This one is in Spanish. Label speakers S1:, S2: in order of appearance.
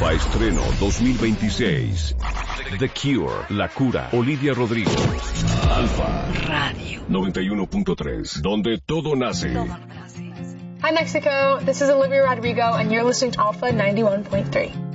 S1: Alfa Estreno 2026. The Cure, La Cura, Olivia Rodrigo. Alfa
S2: Radio
S1: 91.3, donde todo nace.
S3: Hi Mexico, this is Olivia Rodrigo and you're listening to Alpha 91.3.